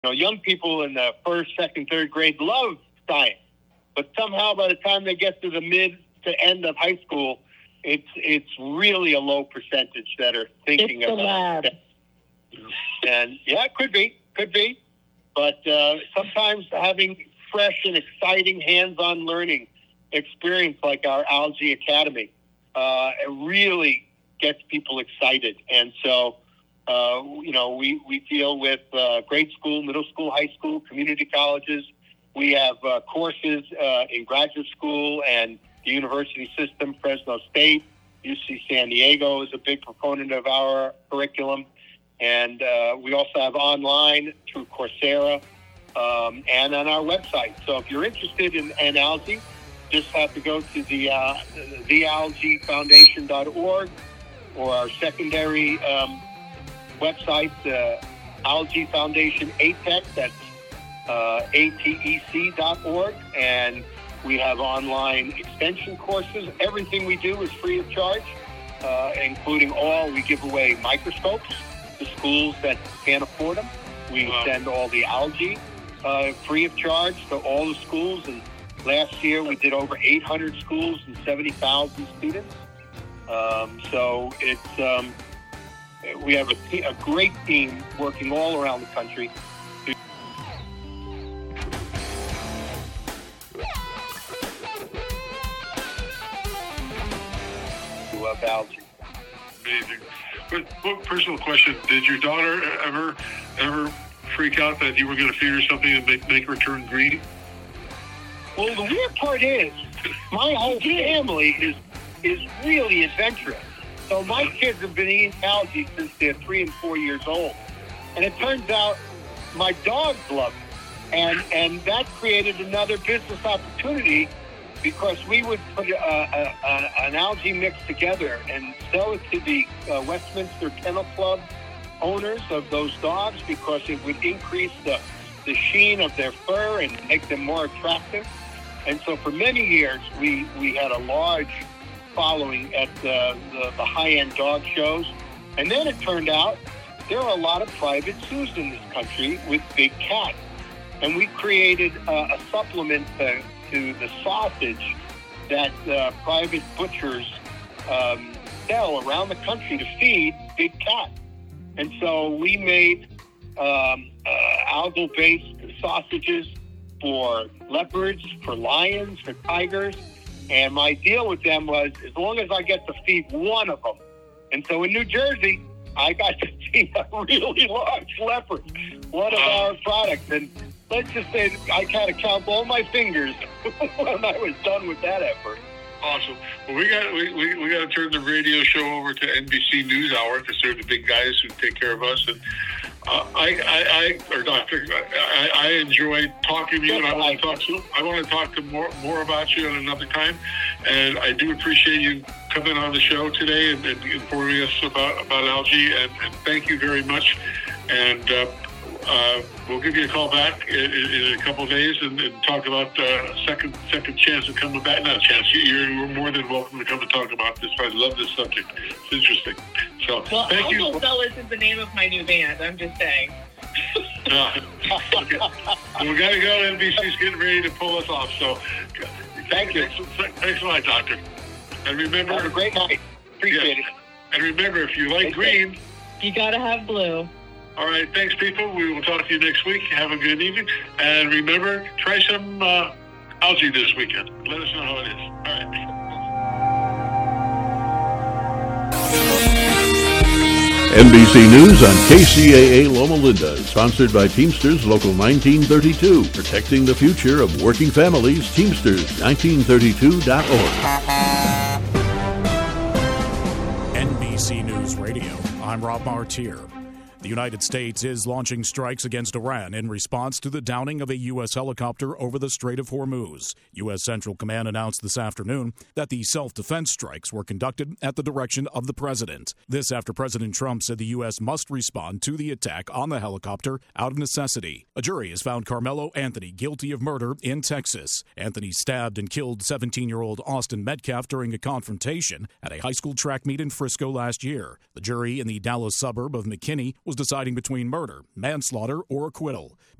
young people in the first, second, third grade love science, but somehow by the time they get to the mid to end of high school, it's really a low percentage that are thinking about it. And yeah, it could be. But sometimes having fresh and exciting hands-on learning experience like our Algae Academy, it really gets people excited. And so, we deal with grade school, middle school, high school, community colleges. We have courses in graduate school and the university system. Fresno State, UC San Diego is a big proponent of our curriculum. And we also have online through Coursera and on our website. So if you're interested in algae, just have to go to thealgaefoundation.org or our secondary website, Algae Foundation ATEC, that's ATEC.org. And we have online extension courses. Everything we do is free of charge, including we give away microscopes to schools that can't afford them. We send all the algae free of charge to all the schools. And last year we did over 800 schools and 70,000 students. So it's we have a great team working all around the country of algae. Amazing. But personal question: did your daughter ever freak out that you were going to feed her something and make her turn green? Well, the weird part is, my whole family is really adventurous. So my kids have been eating algae since they're 3 and 4 years old, and it turns out my dogs love it, and that created another business opportunity. Because we would put an algae mix together and sell it to the Westminster Kennel Club owners of those dogs, because it would increase the sheen of their fur and make them more attractive. And so for many years, we had a large following at the high-end dog shows. And then it turned out there are a lot of private zoos in this country with big cats. And we created a supplement to the sausage that private butchers sell around the country to feed big cats. And so we made algal-based sausages for leopards, for lions, for tigers. And my deal with them was, as long as I get to feed one of them. And so in New Jersey, I got to feed a really large leopard, one of our products. And let's just say I kind of count all my fingers when I was done with that effort. Awesome. Well, we got to turn the radio show over to NBC NewsHour because they're the big guys who take care of us. And I enjoy talking to you, and I want to talk to more about you at another time. And I do appreciate you coming on the show today and informing us about algae. And thank you very much. And we'll give you a call back in a couple of days and talk about second chance of coming back. Not a chance. You're more than welcome to come and talk about this. I love this subject. It's interesting. So thank you. Algal Fellas is the name of my new band. I'm just saying. Okay. Well, we got to go. NBC's getting ready to pull us off. So thank you. Thanks a lot, Doctor. And remember, have a great night. Appreciate it. And remember, if you like green, you got to have blue. All right, thanks, people. We will talk to you next week. Have a good evening. And remember, try some algae this weekend. Let us know how it is. All right. NBC News on KCAA Loma Linda, sponsored by Teamsters Local 1932, protecting the future of working families. Teamsters1932.org. NBC News Radio. I'm Rob Martier. The United States is launching strikes against Iran in response to the downing of a U.S. helicopter over the Strait of Hormuz. U.S. Central Command announced this afternoon that the self-defense strikes were conducted at the direction of the president. This after President Trump said the U.S. must respond to the attack on the helicopter out of necessity. A jury has found Carmelo Anthony guilty of murder in Texas. Anthony stabbed and killed 17-year-old Austin Metcalf during a confrontation at a high school track meet in Frisco last year. The jury in the Dallas suburb of McKinney was was deciding between murder, manslaughter, or acquittal.